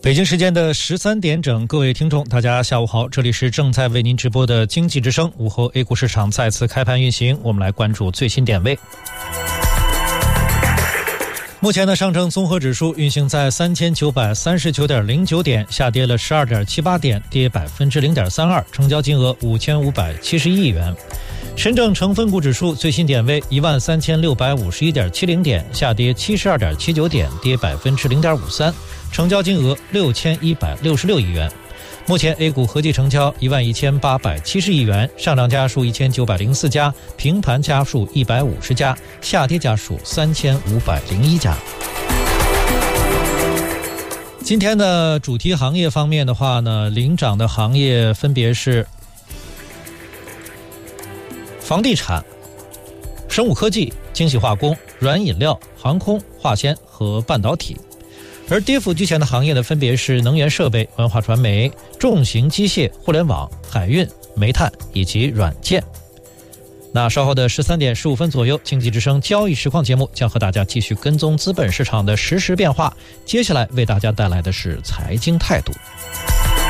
北京时间的13点整，各位听众大家下午好，这里是正在为您直播的经济之声。午后 A 股市场再次开盘运行，我们来关注最新点位。目前的上证综合指数运行在 3939.09 点，下跌了 12.78 点，跌 0.32%， 成交金额5571亿元。深证成分股指数最新点位 13651.70 点，下跌 72.79 点，跌 0.53%， 成交金额6166亿元。目前 A 股合计成交11870亿元，上涨家数1904家，平盘家数150家，下跌家数3501家。今天的主题行业方面的话呢，领涨的行业分别是房地产、生物科技、精细化工、软饮料、航空、化纤和半导体。而跌幅居前的行业呢，分别是能源设备、文化传媒、重型机械、互联网、海运、煤炭以及软件。那稍后的13点15分左右，经济之声交易实况节目将和大家继续跟踪资本市场的实时变化，接下来为大家带来的是财经态度。